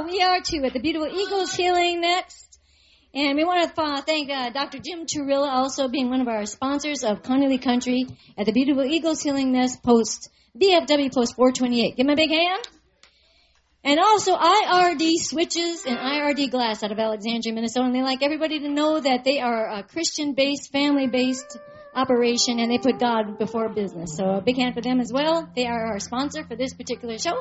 we are too at the Beautiful Eagles Healing next. And we want to thank Dr. Jim Turilla also being one of our sponsors of Connolly Country at the Beautiful Eagles Healing Nest Post, VFW Post 428. Give him a big hand. And also IRD Switches and IRD Glass out of Alexandria, Minnesota. And they like everybody to know that they are a Christian-based, family-based operation, and they put God before business. So a big hand for them as well. They are our sponsor for this particular show.